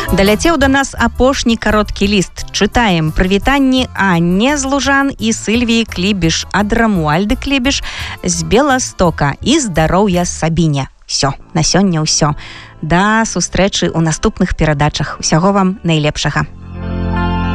Даляцеў да нас апошні кароткі ліст. Чытаем. Прывітанні Анне з Лужан і Сыльвіі Клібіш ад Рамуальды Клібіш з Беластока і здароўя Сабіне. Всё, на сёння ўсё. Да сустрэчы ў наступных перадачах. Усяго вам найлепшага.